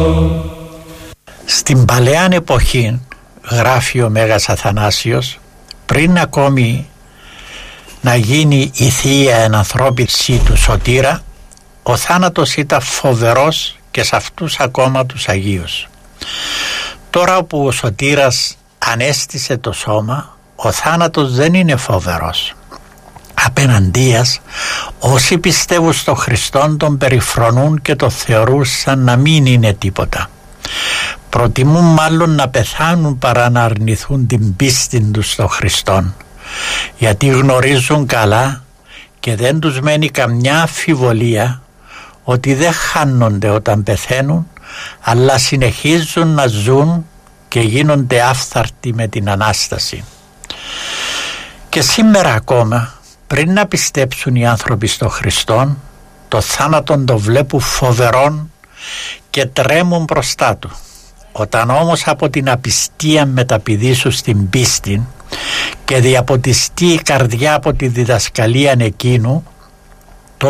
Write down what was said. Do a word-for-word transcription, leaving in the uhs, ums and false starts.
Στην παλαιά εποχή, γράφει ο Μέγας Αθανάσιος, πριν ακόμη να γίνει η θεία ενανθρώπιση του σωτήρα, ο θάνατος ήταν φοβερός και σε αυτούς ακόμα τους Αγίους. Τώρα που ο σωτήρας ανέστησε το σώμα, ο θάνατος δεν είναι φοβερός. Απέναντίας, όσοι πιστεύουν στο Χριστόν τον περιφρονούν και το θεωρούν σαν να μην είναι τίποτα. Προτιμούν μάλλον να πεθάνουν παρά να αρνηθούν την πίστη τους στο Χριστόν, γιατί γνωρίζουν καλά και δεν τους μένει καμιά αμφιβολία ότι δεν χάνονται όταν πεθαίνουν, αλλά συνεχίζουν να ζουν και γίνονται άφθαρτοι με την Ανάσταση. Και σήμερα ακόμα, πριν να πιστέψουν οι άνθρωποι στο Χριστόν, το θάνατον το βλέπουν φοβερόν και τρέμουν μπροστά του. Όταν όμως από την απιστία μεταπηδήσουν στην πίστη και διαποτιστεί η καρδιά από τη διδασκαλία εκείνου,